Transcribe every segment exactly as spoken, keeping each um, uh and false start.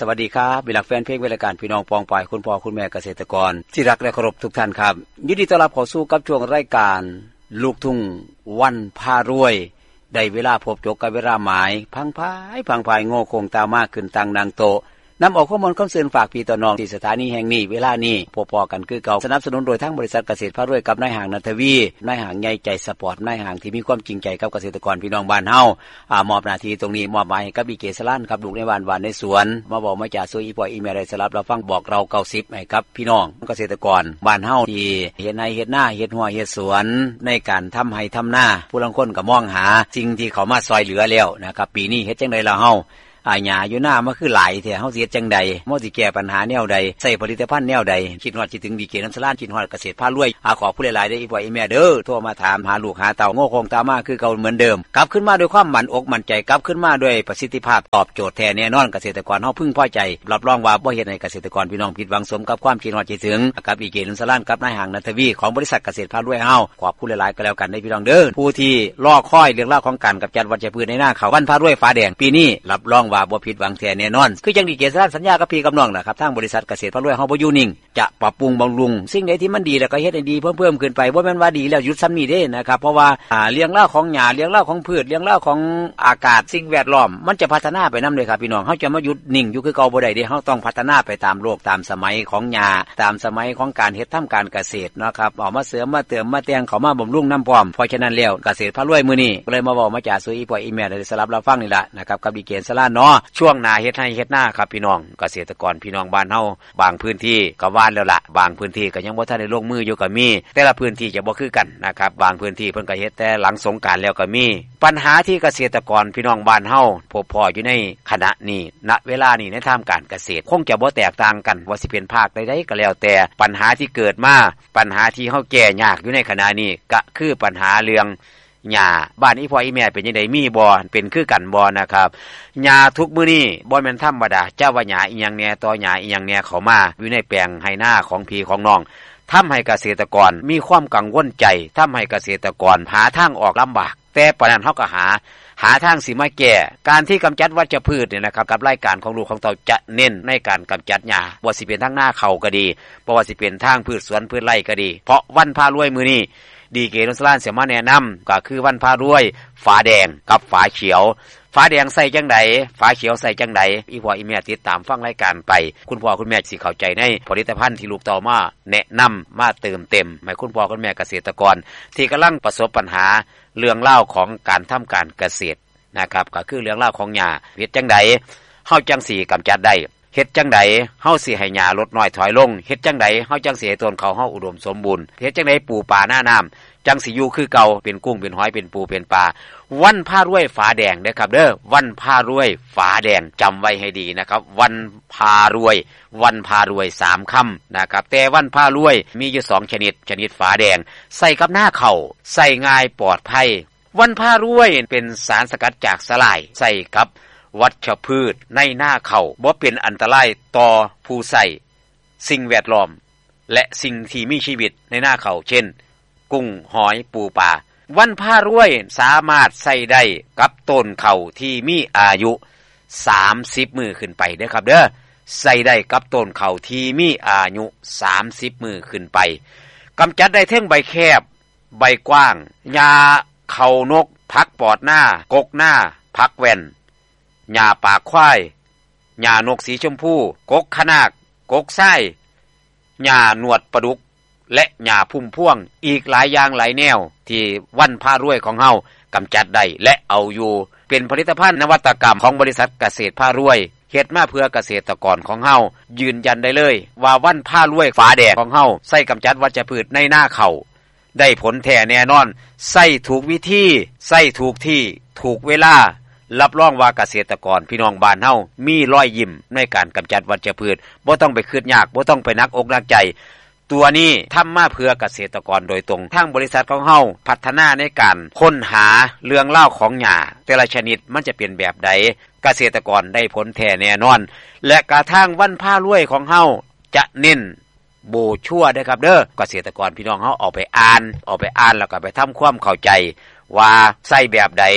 สวัสดีครับวิลักแฟนเพลงเวลาการพี่น้องปองปายคุณพ่อคุณแม่เกษตรกรที่รักและเคารพทุกท่านครับยินดีต้อนรับเข้าสู่กับช่วงรายการลูกทุ่งวันพารวยได้เวลาพบจบกับเวลาหมายพังพายพังพายโง่คงตามากขึ้นตังนางโตนำออกข้อมูลคำเตือนฝากพี่ต่อน้องที่สถานีแห่งนี้เวลานี้พอๆกันคือเก่าสนับสนุนโดยทั้งบริษัทเกษตรพารวยกับนายห้างนันทวีนายห้างใหญ่ใจสปอร์ตนายห้างที่มีความจริงใจกับเกษตรกรพี่น้องบ้านเฮาอ่ามอบหน้าที่ตรงนี้มอบหมายให้กับอีเกษรันครับลูกในบ้านหวานในสวนมาบอกมาจากซวยอีปอยอีเมลได้สลับเราฟังบอกเราเก้าสิบให้ครับพี่น้องเกษตรกรบ้านเฮาที่เฮ็ดไร่เฮ็ดนาเฮ็ดหัวเฮ็ดสวนในการทำไร่ทำนาผู้ลางคนก็มองหาสิ่งที่เขามาซอยเหลือแล้วนะครับปีนี้เฮ็ดจังได๋ล่ะเฮาอาหญ้าอยู่หน้ามันคือหลายแท้เฮาสิเฮ็ดจังใดบ่สิแก้ปัญหาแนวใดใช้ผลิตภัณฑ์แนวใดคิดฮอดคิดถึงดีเกน้ำสลานคิดฮอดเกษตรพารวยอาขอผู้หลายๆเด้ออีพ่ออีแม่เด้อโทรมาถามหาลูกหาเต้าโง่คงตามมาคือเก่าเหมือนเดิมกลับขึ้นมาด้วยความมั่นอกมั่นใจกลับขึ้นมาด้วยประสิทธิภาพตอบโจทย์แท้แน่นอนเกษตรกรเฮาพึงพอใจรับรองว่าบ่เฮ็ดให้เกษตรกรพี่น้องผิดหวังสมกับความคิดฮอดคิดถึงกับอีเกน้ำสลานกับนายห้างนันทวีของบริษัทเกษตรพารวยเฮาขอบคุณหลายๆก็แล้วกันเด้อพี่น้องเด้อผู้ที่รอคอยเรื่องราวของการกำจัดวัชพืชในหน้าข้าววันพารวยฟ้าแดงปีนี้รับรองว่าบ่ผิดหวังแท้แน่นอนคือจังดีเกษตรสัญญากับพี่กับน้องนะครับทางบริษัทเกษตรพารวยเฮาบ่อยู่นิ่งจะปรับปรุงบำรุงสิ่งใดที่มันดีแล้วก็เฮ็ดให้ดีเพิ่มๆขึ้นไปบ่แม่นว่าดีแล้วหยุดซ้ำนี้เด้นะครับเพราะว่าอ่าเลี้ยงเล่าของหญ้าเลี้ยงเล่าของพืชเลี้ยงเล่าของอากาศสิ่งแวดล้อมมันจะพัฒนาไปนำเลยครับพี่น้องเฮาจะมาหยุดนิ่งอยู่คือเก่าบ่ได้เด้เฮาต้องพัฒนาไปตามโลกตามสมัยของหญ้าตามสมัยของการเฮ็ดทำการเกษตรนะครับเอามาเสริมมาเติมมาแต่งเข้ามาบำรุงนำพร้อมเพราะฉะนั้นแล้วเกษตรพารวยมื้อนี้ก็เลยมาเว้ามาจาสู่อีพ่ออีแม่ได้สลับรับฟังนี่ล่ะนะครับกับอีเกนสลานเนาะช่วงหน้าเฮ็ดให้เฮ็ดหน้าครับพี่น้องเกษตรกรพี่น้องบ้านเฮาบางพื้นที่ก็หว่านแล้วล่ะบางพื้นที่ก็ยังบ่ทันได้ลงมืออยู่ก็มีแต่ละพื้นที่จะบ่คือกันนะครับบางพื้นที่เพิ่นก็เฮ็ดแต่หลังสงกรานต์แล้วก็มีปัญหาที่เกษตรกรพี่น้องบ้านเฮาพบพออยู่ในขณะนี้ณเวลานี้ในทางการเกษตรคงจะบ่แตกต่างกันว่าสิเป็นภาคใดๆก็แล้วแต่ปัญหาที่เกิดมาปัญหาที่เฮาแก้ยากอยู่ในขณะนี้ก็คือปัญหาเรื่องหญ้าบ้านอีพ่ออีแม่เป็นจังได๋มีบ่เป็นคือกันบ่นะครับหญ้าทุกมื้อนี้บ่แม่นธรรมดาเจ้าว่าหญ้าอีหยังแหน่ต่อหญ้าอีหยังแหน่เข้ามาอยู่ในแปลงไร่นาของพี่ของน้องทำให้เกษตรกรมีความกังวลใจทำให้เกษตรกรหาทางออกลำบากแต่ปานนั้นเฮาก็หาหาทางสิมาแก้การที่กำจัดวัชพืชเนี่ยนะครับกับรายการของลูกของเต่าจะเน้นในการกำจัดหญ้าบ่ว่าสิเป็นทางหน้าข้าวก็ดีบ่ว่าสิเป็นทางพืชสวนพืชไร่ก็ดีเพราะวันพารวยมื้อนี้ดีเกน้ำสลานเสียมาแนะนำก็คือวันพารวยฝาแดงกับฝาเขียวฝาแดงใส่จังไดฝาเขียวใส่จังไดอีพ่ออีแม่ติดตามฟังรายการไปคุณพ่อคุณแม่สิเข้าใจในผลิตภัณฑ์ที่ลูกเต่ามาแนะนำมาเติมเต็มให้คุณพ่อคุณแม่เกษตรกรที่กำลังประสบปัญหาเรื่องเล่าของการทำการเกษตรนะครับก็คือเรื่องเล่าของหญ้าเฮ็ดจังไดเฮาจังสิกำจัดได้เฮ็ดจังไดเฮาสิให้หญ้าลดน้อยถอยลงเฮ็ดจังไดเฮาจังสิให้ต้นข้าวเฮาอุดมสมบูรณ์เฮ็ดจังไดปูปลาหน้าน้ำจังสิอยู่คือเก่าเป็นกุ้งเป็นหอยเป็นปูเป็นปลาวันพารวยฝาแดงเด้อครับเด้อวันพารวยฝาแดงจำไว้ให้ดีนะครับวันพารวยวันพารวยสามคำนะครับแต่วันพารวยมีอยู่สองชนิดชนิดฝาแดงใส่กับหน้าข้าวใส่ง่ายปลอดภัยวันพารวยเป็นสารสกัดจากสลายใส่กับวัชพืชในหน้าข้าวบ่เป็นอันตรายต่อผู้ใส่สิ่งแวดล้อมและสิ่งที่มีชีวิตในหน้าข้าวเช่นกุ้งหอยปูปลาวันพารวยสามารถใส่ได้กับต้นข้าวที่มีอายุสามสิบมื้อขึ้นไปเด้อครับเด้อใส่ได้กับต้นข้าวที่มีอายุสามสิบมื้อขึ้นไปกำจัดได้ทั้งใบแคบใบกว้างหญ้าเขานกผักปอดหน้ากกหน้าผักแว่นหญ้าปากควายหญ้านกสีชมพูกกขนากกกไส้หญ้าหนวดปลาดุกและหญ้าพุ่มพวงอีกหลายอย่างหลายแนวที่วันพารวยของเฮากำจัดได้และเอาอยู่เป็นผลิตภัณฑ์นวัตกรรมของบริษัทเกษตรพารวยเฮ็ดมาเพื่อเกษตรกรของเฮายืนยันได้เลยว่าวันพารวยฝาแดงของเฮาใส่กำจัดวัชพืชในหน้าข้าวได้ผลแท้แน่นอนใส่ถูกวิธีใส่ถูกที่ถูกเวลารับรองว่าเกษตรกรพี่น้องบ้านเฮามีรอยยิ้มในการกำจัดวัชพืชบ่ต้องไปคิดยากบ่ต้องไปนักอกนักใจตัวนี้ทำมาเพื่อเกษตรกรโดยตรงทางบริษัทของเฮาพัฒนาในการค้นหาเรื่องเล่าของหญ้าแต่ละชนิดมันจะเป็นแบบใดเกษตรกรได้ผลแท้แน่นอนและกระทั่งวันพารวยของเฮาจะเน้นโบชั่วได้ครับเด้อเกษตรกรพี่น้องเฮาเอาไปอ่านเอาไปอ่านแล้วก็ไปทำความเข้าใจว่าใส่แบบใด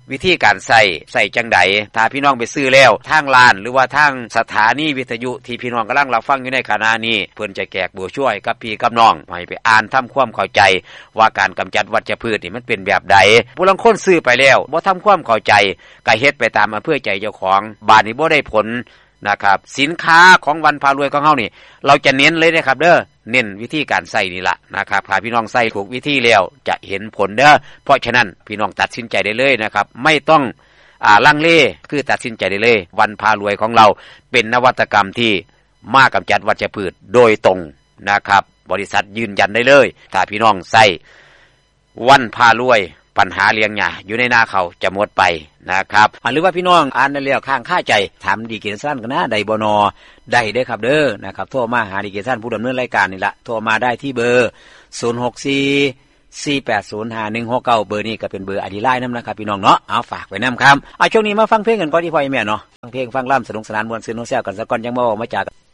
วิธีการใส่ใส่จังไดถ้าพี่น้องไปซื้อแล้วทางร้านหรือว่าทางสถานีวิทยุที่พี่น้องกำลังรับฟังอยู่ในขณะนี้เพิ่นจะแจกโบรชัวร์กับพี่กับน้องให้ไปอ่านทำความเข้าใจว่าการกำจัดวัชพืชนี่มันเป็นแบบใดผู้ลางคนซื้อไปแล้วบ่ทำความเข้าใจก็เฮ็ดไปตามอำเภอใจเจ้าของบาดนี้บ่ได้ผลนะครับสินค้าของวันพารวยของเฮานี่เราจะเน้นเลยนะครับเด้อเน้นวิธีการใส่นี่ละนะครับถ้าพี่น้องใส่ถูกวิธีแล้วจะเห็นผลเด้อเพราะฉะนั้นพี่น้องตัดสินใจได้เลยนะครับไม่ต้องอ่าลังเลคือตัดสินใจได้เลยวันพารวยของเราเป็นนวัตกรรมที่มากำจัดวัชพืชโดยตรงนะครับบริษัทยืนยันได้เลยถ้าพี่น้องใส่วันพารวยปัญหาเลี้ยงหญ้าอยู่ในหน้าเขาจะหมดไปนะครับหรือว่าพี่น้องอ่านได้แล้วข้างค่าใจถามดีเกซันกันนะได้บ่นอได้เด้อครับเด้อนะครับโทรมาหาดีเกซันผู้ดำเนินรายการนี่ละโทรมาได้ที่เบอร์ศูนย์ หก สี่ สี่ แปด ศูนย์ ห้า หนึ่ง หก เก้าเบอร์นี้ก็เป็นเบอร์อดีไลน์นำนะครับพี่น้องเนาะเอาฝากไว้นำครับเอาช่วงนี้มาฟังเพลงกันก่อนที่พ่อแม่เนาะฟังเพลงฟังล่ำสนุกสนานม่วนซื่นโฮแซวกันซะก่อนจังบ่มาจาก